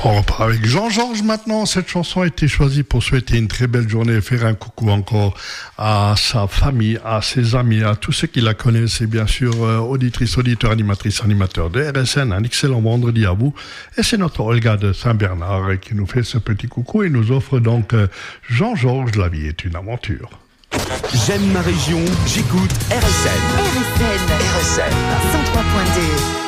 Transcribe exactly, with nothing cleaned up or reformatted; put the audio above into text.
On repart avec Jean-Georges maintenant. Cette chanson a été choisie pour souhaiter une très belle journée et faire un coucou encore à sa famille, à ses amis, à tous ceux qui la connaissent et bien sûr euh, auditrices, auditeurs, animatrices, animateurs de R S N. Un excellent vendredi à vous. Et c'est notre Olga de Saint-Bernard qui nous fait ce petit coucou et nous offre donc euh, Jean-Georges, la vie est une aventure. J'aime ma région, j'écoute R S N. R S N. R S N. cent trois point deux.